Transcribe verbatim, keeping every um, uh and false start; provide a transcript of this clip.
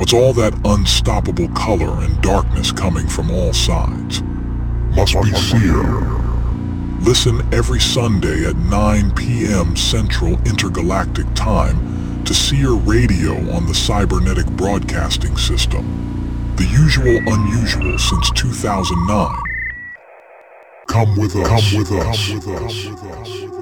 What's all that unstoppable color and darkness coming from all sides? Must be Seer. Listen every Sunday at nine p m Central Intergalactic Time to Seer Radio on the Cybernetic Broadcasting System. The usual unusual since two thousand nine. Come with us. Come with us. Come with us.